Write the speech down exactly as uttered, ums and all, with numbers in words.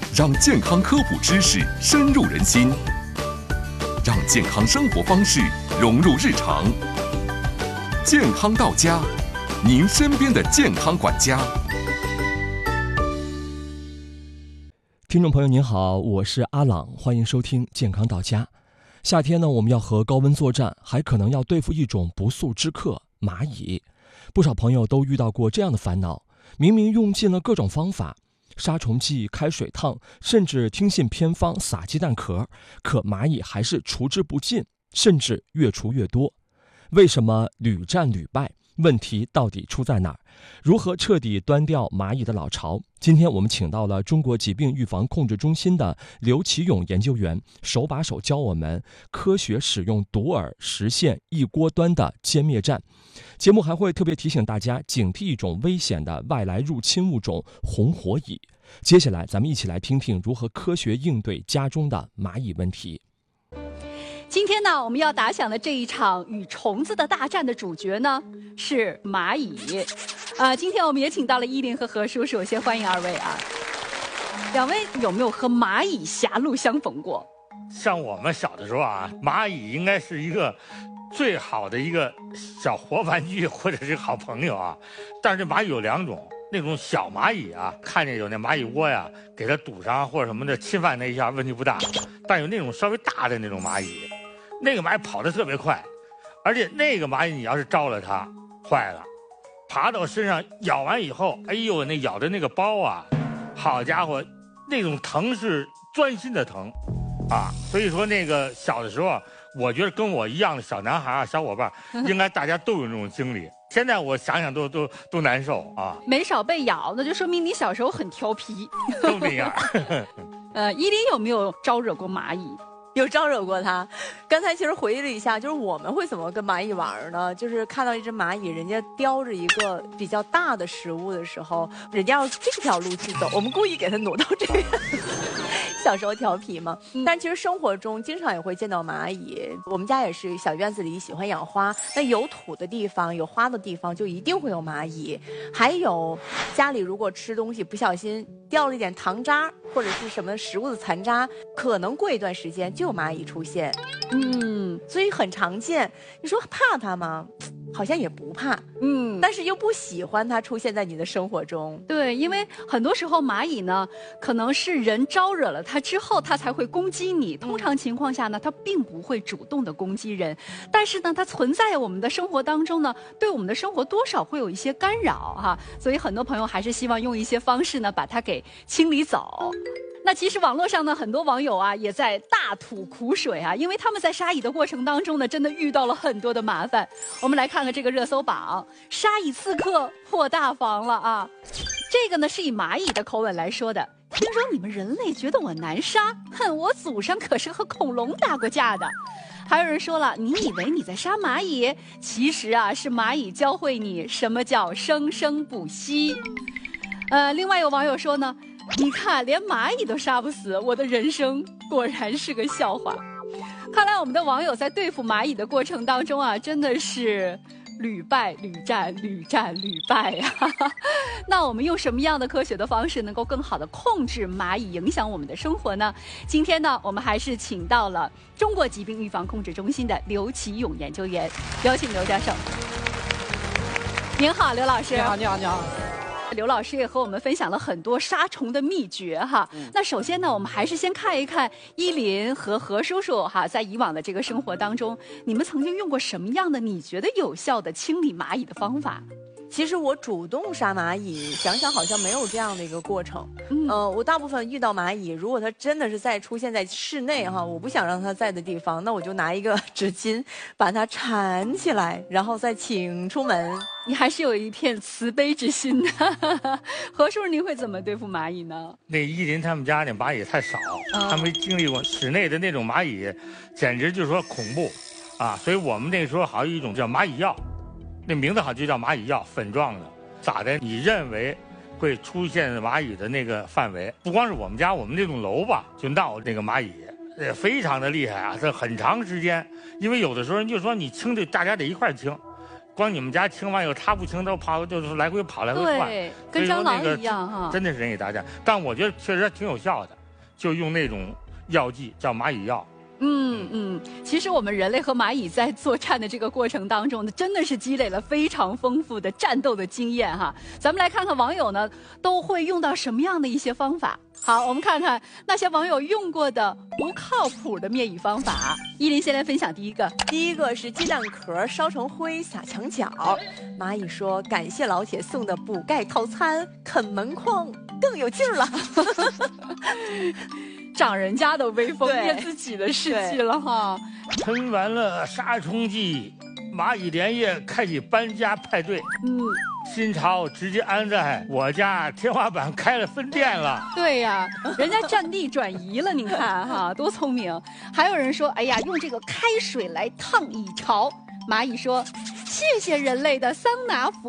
让健康科普知识深入人心，让健康生活方式融入日常。健康到家，您身边的健康管家。 听众朋友您好，我是阿朗，欢迎收听健康到家。夏天呢，我们要和高温作战，还可能要对付一种不速之客——蚂蚁。不少朋友都遇到过这样的烦恼，明明用尽了各种方法，杀虫剂、开水烫，甚至听信偏方撒鸡蛋壳，可蚂蚁还是除之不尽，甚至越除越多。为什么屡战屡败？问题到底出在哪儿？如何彻底端掉蚂蚁的老巢？今天我们请到了中国疾病预防控制中心的刘奇勇研究员，手把手教我们科学使用毒饵，实现一锅端的歼灭战。节目还会特别提醒大家警惕一种危险的外来入侵物种红火蚁。接下来咱们一起来听听如何科学应对家中的蚂蚁问题。 今天呢，我们要打响的这一场与虫子的大战的主角呢是蚂蚁。呃，今天我们也请到了依林和何叔叔，先欢迎二位啊。两位有没有和蚂蚁狭路相逢过？ 像我们小的时候啊，蚂蚁应该是一个最好的一个小活玩具或者是好朋友啊。但是这蚂蚁有两种，那种小蚂蚁啊，看见有那蚂蚁窝呀，给它堵上或者什么的，侵犯那一下问题不大。但有那种稍微大的那种蚂蚁，那个蚂蚁跑得特别快，而且那个蚂蚁你要是招了它，坏了，爬到身上咬完以后，哎呦，那咬的那个包啊，好家伙，那种疼是钻心的疼啊！所以说那个小的时候，我觉得跟我一样的小男孩啊、小伙伴，应该大家都有那种经历。现在我想想都都都难受啊！ 没少被咬，那就说明你小时候很调皮。 都这样。 呃，依林有没有招惹过蚂蚁？ 有招惹过它。刚才其实回忆了一下，就是我们会怎么跟蚂蚁玩呢？就是看到一只蚂蚁，人家叼着一个比较大的食物的时候，人家要这条路去走，我们故意给它挪到这边。小时候调皮嘛，但其实生活中经常也会见到蚂蚁。我们家也是小院子里喜欢养花，那有土的地方、有花的地方就一定会有蚂蚁。还有家里如果吃东西不小心掉了一点糖渣或者是什么食物的残渣，可能过一段时间就有蚂蚁出现。嗯，所以很常见。你说怕它吗？好像也不怕，嗯，但是又不喜欢它出现在你的生活中。 对，因为很多时候蚂蚁呢，可能是人招惹了它之后，它才会攻击你。通常情况下呢，它并不会主动的攻击人，但是呢，它存在我们的生活当中呢，对我们的生活多少会有一些干扰哈。所以很多朋友还是希望用一些方式呢，把它给清理走。那其实网络上呢，很多网友啊也在大吐苦水啊，因为他们在杀蚁的过程当中呢，真的遇到了很多的麻烦。我们来看看这个热搜榜，杀蚁刺客破大防了啊！这个呢是以蚂蚁的口吻来说的。听说你们人类觉得我难杀，哼，我祖上可是和恐龙打过架的。还有人说了，你以为你在杀蚂蚁，其实啊是蚂蚁教会你什么叫生生不息。呃，另外有网友说呢，你看，连蚂蚁都杀不死，我的人生果然是个笑话。看来我们的网友在对付蚂蚁的过程当中啊，真的是屡败屡战，屡战屡败呀、啊。那我们用什么样的科学的方式能够更好的控制蚂蚁影响我们的生活呢？今天呢，我们还是请到了中国疾病预防控制中心的刘奇勇研究员，有请刘教授。您好，刘老师。 你好，你好，你好。 刘老师也和我们分享了很多杀虫的秘诀哈。嗯、那首先呢，我们还是先看一看依林和何叔叔哈，在以往的这个生活当中，你们曾经用过什么样的你觉得有效的清理蚂蚁的方法？ 其实我主动杀蚂蚁，想想好像没有这样的一个过程。嗯，呃，我大部分遇到蚂蚁，如果它真的是在出现在室内哈，我不想让它在的地方，那我就拿一个纸巾把它缠起来，然后再请出门。 你还是有一片慈悲之心的。何叔，您会怎么对付蚂蚁呢？ 那依林他们家那蚂蚁太少，嗯、他没经历过室内的那种蚂蚁，简直就是说恐怖啊！所以我们那时候还有一种叫蚂蚁药。那名字好就叫蚂蚁药，粉状的，咋的？你认为会出现蚂蚁的那个范围，不光是我们家，我们那栋楼吧，就闹那个蚂蚁，呃，非常的厉害啊！这很长时间，因为有的时候人就说你清的，大家得一块清，光你们家清完以后，他不清，都跑，就是来回跑，来回窜， 对，跟蟑螂一样哈， 真的是人给大家。但我觉得确实挺有效的。 就用那种药剂叫蚂蚁药。 嗯嗯，其实我们人类和蚂蚁在作战的这个过程当中呢，真的是积累了非常丰富的战斗的经验哈。咱们来看看网友呢都会用到什么样的一些方法。好，我们看看那些网友用过的不靠谱的灭蚁方法。依林先来分享第一个， 第一个是鸡蛋壳烧成灰撒墙角。蚂蚁说：“感谢老铁送的补钙套餐，啃门框更有劲儿了。” 长人家的威风，灭自己的士气了哈。 喷完了杀虫剂，蚂蚁连夜开启搬家派对。 嗯， 新巢直接安在我家天花板开了分店了。 对呀，人家占地转移了，您看哈，多聪明。还有人说，哎呀，用这个开水来烫蚁巢。蚂蚁说：“谢谢人类的桑拿服